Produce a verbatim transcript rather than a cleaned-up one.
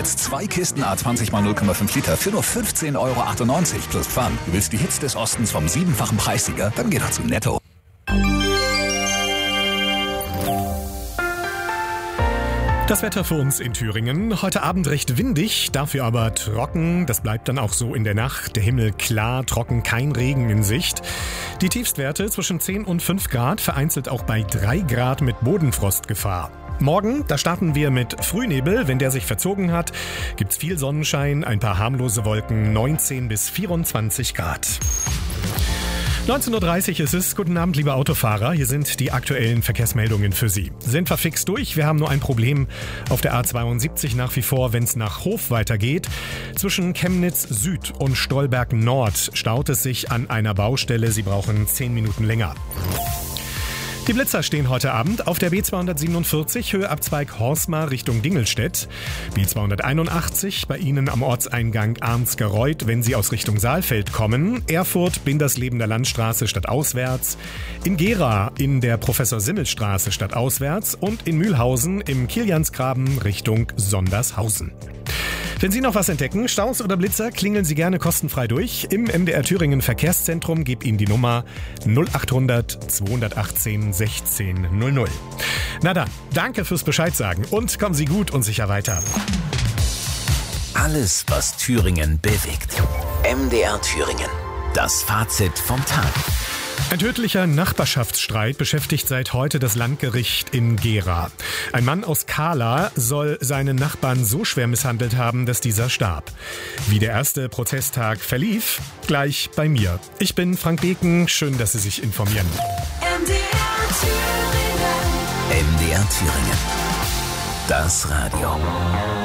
Jetzt zwei Kisten A zwanzig mal null Komma fünf Liter für nur fünfzehn Euro achtundneunzig plus Pfand. Du willst die Hits des Ostens vom siebenfachen Preissieger? Dann geh doch zu Netto. Das Wetter für uns in Thüringen. Heute Abend recht windig, dafür aber trocken. Das bleibt dann auch so in der Nacht. Der Himmel klar, trocken, kein Regen in Sicht. Die Tiefstwerte zwischen zehn und fünf Grad, vereinzelt auch bei drei Grad mit Bodenfrostgefahr. Morgen, da starten wir mit Frühnebel. Wenn der sich verzogen hat, gibt's viel Sonnenschein, ein paar harmlose Wolken, neunzehn bis vierundzwanzig Grad. neunzehn Uhr dreißig ist es. Guten Abend, liebe Autofahrer. Hier sind die aktuellen Verkehrsmeldungen für Sie. Sind wir fix durch? Wir haben nur ein Problem auf der A zweiundsiebzig nach wie vor, wenn es nach Hof weitergeht. Zwischen Chemnitz Süd und Stolberg Nord staut es sich an einer Baustelle. Sie brauchen zehn Minuten länger. Die Blitzer stehen heute Abend auf der B zweihundertsiebenundvierzig, Höhe Abzweig Horstmar Richtung Dingelstedt. B zweihunderteinundachtzig bei Ihnen am Ortseingang Arnsgereuth, wenn Sie aus Richtung Saalfeld kommen. Erfurt, Binderslebener Landstraße stadtauswärts. In Gera in der Professor-Simmel-Straße stadtauswärts. Und in Mühlhausen im Kiliansgraben Richtung Sondershausen. Wenn Sie noch was entdecken, Staus oder Blitzer, klingeln Sie gerne kostenfrei durch. Im M D R Thüringen Verkehrszentrum gibt Ihnen die Nummer null achthundert zweihundertachtzehn sechzehn null null. Na dann, danke fürs Bescheid sagen und kommen Sie gut und sicher weiter. Alles, was Thüringen bewegt. M D R Thüringen. Das Fazit vom Tag. Ein tödlicher Nachbarschaftsstreit beschäftigt seit heute das Landgericht in Gera. Ein Mann aus Kahla soll seinen Nachbarn so schwer misshandelt haben, dass dieser starb. Wie der erste Prozesstag verlief, gleich bei mir. Ich bin Frank Beken, schön, dass Sie sich informieren. M D R Thüringen. M D R Thüringen. Das Radio.